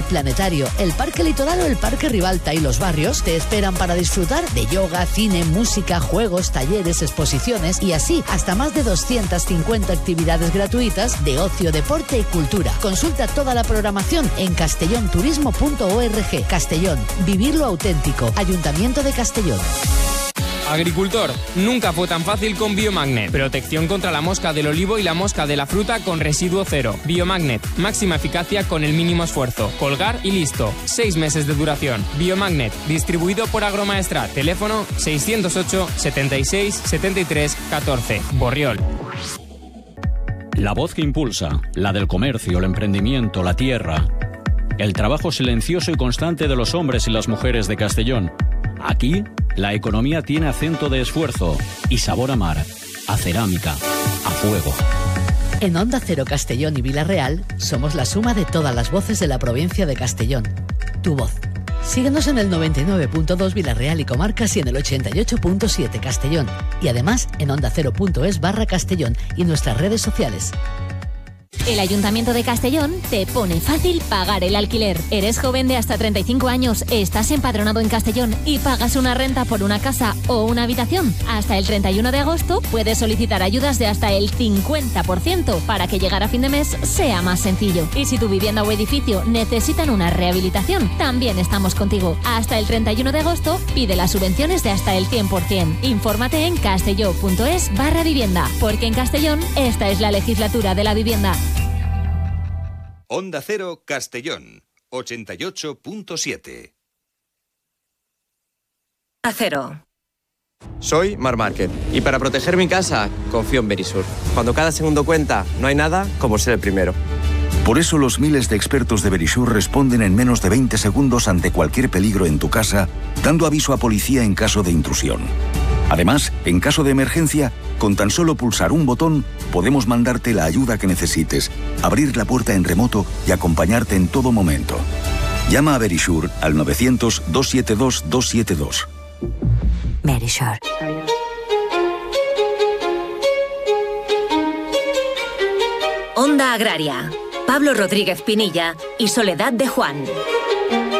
planetario, el Parque Litoral o el Parque Ribalta y los barrios te esperan para disfrutar de yoga, cine, música, juegos, talleres, exposiciones y así hasta más de 250 actividades gratuitas de ocio, deporte y cultura. Consulta toda la programación en castellonturismo.org. Castellón, vivir lo auténtico. Ayuntamiento de Castellón. Agricultor, nunca fue tan fácil con Biomagnet. Protección contra la mosca del olivo y la mosca de la fruta con residuo cero. Biomagnet, máxima eficacia con el mínimo esfuerzo. Colgar y listo. 6 meses de duración. Biomagnet, distribuido por Agromaestra. Teléfono 608 76 73 14. Borriol. La voz que impulsa, la del comercio, el emprendimiento, la tierra. El trabajo silencioso y constante de los hombres y las mujeres de Castellón. Aquí, la economía tiene acento de esfuerzo y sabor a mar, a cerámica, a fuego. En Onda Cero Castellón y Vila-real somos la suma de todas las voces de la provincia de Castellón. Tu voz. Síguenos en el 99.2 Vila-real y comarcas y en el 88.7 Castellón. Y además en ondacero.es/Castellón y nuestras redes sociales. El Ayuntamiento de Castellón te pone fácil pagar el alquiler. ¿Eres joven de hasta 35 años, estás empadronado en Castellón y pagas una renta por una casa o una habitación? Hasta el 31 de agosto puedes solicitar ayudas de hasta el 50% para que llegar a fin de mes sea más sencillo. Y si tu vivienda o edificio necesitan una rehabilitación, también estamos contigo. Hasta el 31 de agosto pide las subvenciones de hasta el 100%. Infórmate en castelló.es/vivienda, porque en Castellón esta es la legislatura de la vivienda. Onda Cero Castellón, 88.7. Acero. Soy Mar Márquez y para proteger mi casa confío en Verisur. Cuando cada segundo cuenta, no hay nada como ser el primero. Por eso los miles de expertos de Verisur responden en menos de 20 segundos ante cualquier peligro en tu casa, dando aviso a policía en caso de intrusión. Además, en caso de emergencia, con tan solo pulsar un botón, podemos mandarte la ayuda que necesites, abrir la puerta en remoto y acompañarte en todo momento. Llama a Verisur al 900-272-272. Verisur. Onda Agraria. Pablo Rodríguez Pinilla y Soledad de Juan.